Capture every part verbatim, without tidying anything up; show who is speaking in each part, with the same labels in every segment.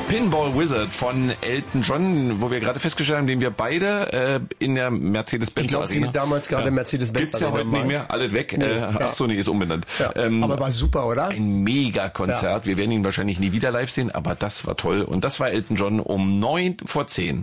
Speaker 1: Pinball Wizard von Elton John, wo wir gerade festgestellt haben, den wir beide äh, in der Mercedes-Benz
Speaker 2: Ich glaube, sie ist damals gerade ja. Mercedes-Benz.
Speaker 1: Gibt's ja heute nicht mehr, alles weg. Nee, äh, ach so, nee, ist umbenannt.
Speaker 2: Ja. Ähm, aber war super, oder?
Speaker 1: Ein Mega-Konzert. Ja. Wir werden ihn wahrscheinlich nie wieder live sehen, aber das war toll. Und das war Elton John um neun vor zehn.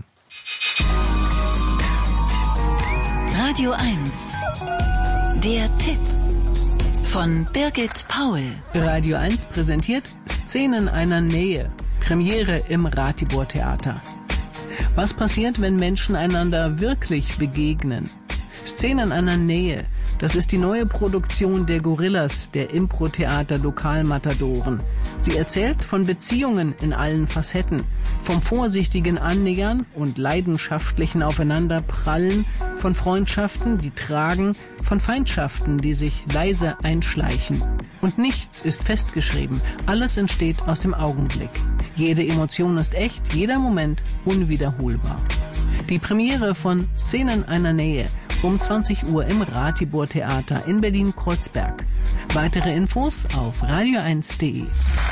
Speaker 3: Radio eins. Der Tipp von Birgit Paul.
Speaker 4: Radio eins präsentiert Szenen einer Nähe. Premiere im Ratibor Theater. Was passiert, wenn Menschen einander wirklich begegnen? Szenen einer Nähe. Das ist die neue Produktion der Gorillas, der Impro-Theater Lokalmatadoren. Sie erzählt von Beziehungen in allen Facetten, vom vorsichtigen Annähern und leidenschaftlichen Aufeinanderprallen, von Freundschaften, die tragen, von Feindschaften, die sich leise einschleichen. Und nichts ist festgeschrieben, alles entsteht aus dem Augenblick. Jede Emotion ist echt, jeder Moment unwiederholbar. Die Premiere von Szenen einer Nähe um zwanzig Uhr im Ratibor Theater in Berlin-Kreuzberg. Weitere Infos auf radio eins punkt de.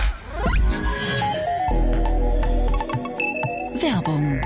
Speaker 3: Werbung.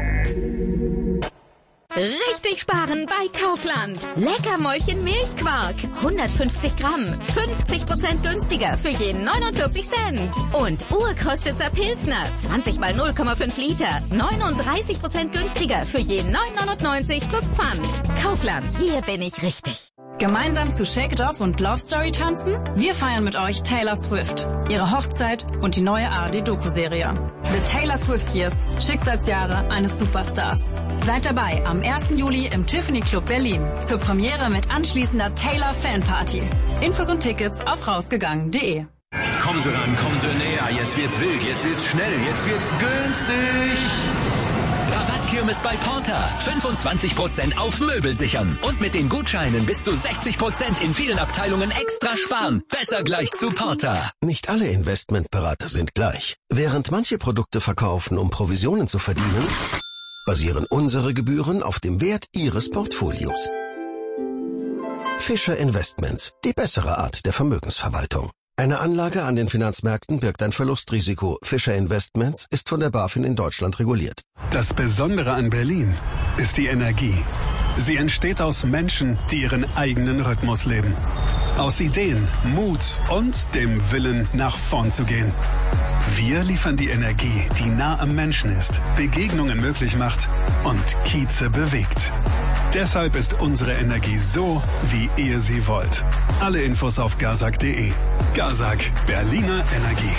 Speaker 5: Richtig sparen bei Kaufland. Leckermäulchen Milchquark. hundertfünfzig Gramm. fünfzig Prozent günstiger für je neunundvierzig Cent. Und Urkostitzer Pilsner. zwanzig mal null Komma fünf Liter. neununddreißig Prozent günstiger für je neun neunundneunzig plus Pfand. Kaufland. Hier bin ich richtig.
Speaker 6: Gemeinsam zu Shake It Off und Love Story tanzen? Wir feiern mit euch Taylor Swift, ihre Hochzeit und die neue A R D-Doku-Serie. The Taylor Swift Years, Schicksalsjahre eines Superstars. Seid dabei am ersten Juli im Tiffany Club Berlin zur Premiere mit anschließender Taylor Fanparty. Infos und Tickets auf rausgegangen punkt de.
Speaker 7: Kommen Sie ran, kommen Sie näher, jetzt wird's wild, jetzt wird's schnell, jetzt wird's günstig. Rabattkirmes bei Porter. fünfundzwanzig Prozent auf Möbel sichern. Und mit den Gutscheinen bis zu sechzig Prozent in vielen Abteilungen extra sparen. Besser gleich zu Porter.
Speaker 8: Nicht alle Investmentberater sind gleich. Während manche Produkte verkaufen, um Provisionen zu verdienen, basieren unsere Gebühren auf dem Wert Ihres Portfolios. Fischer Investments. Die bessere Art der Vermögensverwaltung. Eine Anlage an den Finanzmärkten birgt ein Verlustrisiko. Fischer Investments ist von der BaFin in Deutschland reguliert.
Speaker 9: Das Besondere an Berlin ist die Energie. Sie entsteht aus Menschen, die ihren eigenen Rhythmus leben. Aus Ideen, Mut und dem Willen, nach vorn zu gehen. Wir liefern die Energie, die nah am Menschen ist, Begegnungen möglich macht und Kieze bewegt. Deshalb ist unsere Energie so, wie ihr sie wollt. Alle Infos auf gazak punkt de. Gazak, Berliner Energie.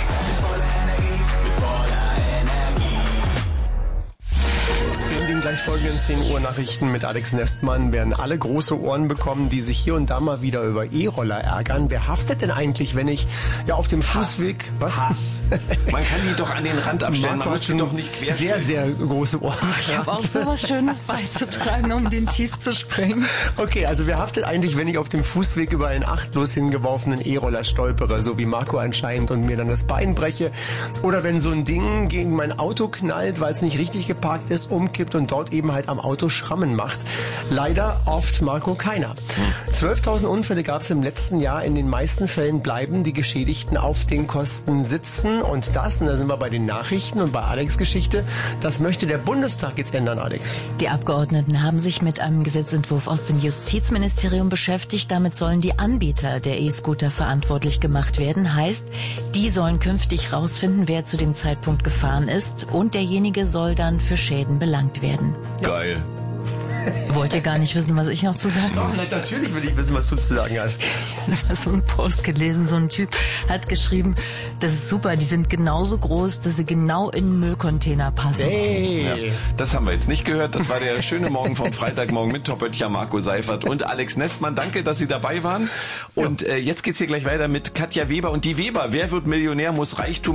Speaker 2: In den gleich folgenden zehn Uhr Nachrichten mit Alex Nestmann werden alle große Ohren bekommen, die sich hier und da mal wieder über E-Roller ärgern. Wer haftet denn eigentlich, wenn ich ja auf dem Fußweg...
Speaker 1: Hass.
Speaker 2: Was?
Speaker 1: Hass. Man kann die doch an den Rand abstellen, man muss die doch nicht quer.
Speaker 2: Sehr, sehr große Ohren.
Speaker 4: Ich habe auch so was Schönes beizutragen, um den Tees zu sprengen.
Speaker 2: Okay, also wer haftet eigentlich, wenn ich auf dem Fußweg über einen achtlos hingeworfenen E-Roller stolpere, so wie Marco anscheinend, und mir dann das Bein breche? Oder wenn so ein Ding gegen mein Auto knallt, weil es nicht richtig geparkt ist, umkippt und dort eben halt am Auto Schrammen macht. Leider oft, Marco, keiner. zwölftausend Unfälle gab es im letzten Jahr. In den meisten Fällen bleiben die Geschädigten auf den Kosten sitzen. Und das, und da sind wir bei den Nachrichten und bei Alex' Geschichte, das möchte der Bundestag jetzt ändern, Alex.
Speaker 10: Die Abgeordneten haben sich mit einem Gesetzentwurf aus dem Justizministerium beschäftigt. Damit sollen die Anbieter der E-Scooter verantwortlich gemacht werden. Heißt, die sollen künftig rausfinden, wer zu dem Zeitpunkt gefahren ist. Und derjenige soll dann für Schäden belangt werden.
Speaker 1: Geil.
Speaker 10: Wollt ihr gar nicht wissen, was ich noch zu sagen habe?
Speaker 2: Doch, natürlich will ich wissen, was du zu sagen hast.
Speaker 10: Ich habe so einen Post gelesen, so ein Typ hat geschrieben, das ist super, die sind genauso groß, dass sie genau in einen Müllcontainer passen.
Speaker 2: Hey.
Speaker 1: Ja, das haben wir jetzt nicht gehört. Das war der schöne Morgen vom Freitagmorgen mit Top-Oetcher, Marco Seifert und Alex Nestmann. Danke, dass Sie dabei waren. Und äh, jetzt geht's hier gleich weiter mit Katja Weber und die Weber. Wer wird Millionär, muss Reichtum